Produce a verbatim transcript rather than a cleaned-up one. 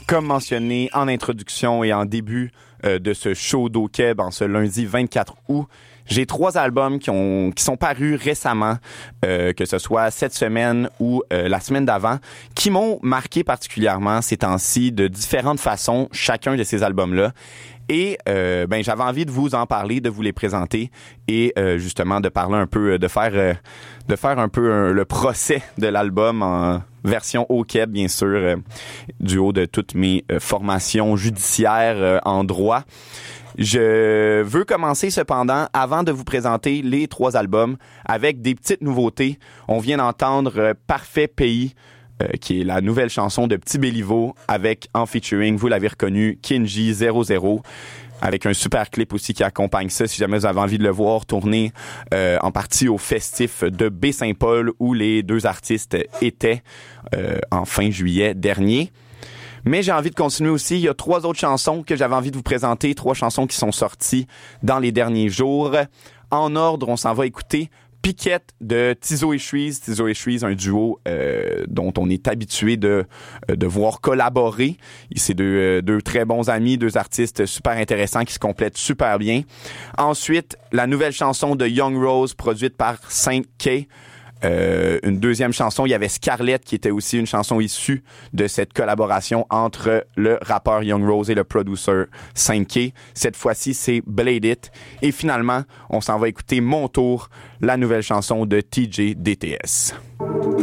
Comme mentionné en introduction et en début euh, de ce show d'O-Keb en ce lundi vingt-quatre août, j'ai trois albums qui ont qui sont parus récemment, euh, que ce soit cette semaine ou euh, la semaine d'avant, qui m'ont marqué particulièrement ces temps-ci de différentes façons, chacun de ces albums-là. Et euh, ben j'avais envie de vous en parler, de vous les présenter et euh, justement de parler un peu, de faire euh, de faire un peu un, le procès de l'album en version O-Keb, bien sûr, euh, du haut de toutes mes euh, formations judiciaires euh, en droit. Je veux commencer cependant, avant de vous présenter les trois albums, avec des petites nouveautés. On vient d'entendre euh, Parfait Pays, euh, qui est la nouvelle chanson de Petit Béliveau, avec en featuring, vous l'avez reconnu, Kinji zéro zéro, avec un super clip aussi qui accompagne ça, si jamais vous avez envie de le voir, tourner euh, en partie au festif de Baie-Saint-Paul, où les deux artistes étaient euh, en fin juillet dernier. Mais j'ai envie de continuer aussi. Il y a trois autres chansons que j'avais envie de vous présenter. Trois chansons qui sont sorties dans les derniers jours. En ordre, on s'en va écouter Piquette de Tizo et Shreeze. Tizo et Shreeze, un duo euh, dont on est habitué de, de voir collaborer. C'est deux, deux très bons amis, deux artistes super intéressants qui se complètent super bien. Ensuite, la nouvelle chanson de Young Rose, produite par cinq K. Euh, une deuxième chanson, il y avait Scarlett qui était aussi une chanson issue de cette collaboration entre le rappeur Young Rose et le producer cinq K. Cette fois-ci, c'est Blade It. Et finalement, on s'en va écouter Mon Tour, la nouvelle chanson de T J D T S.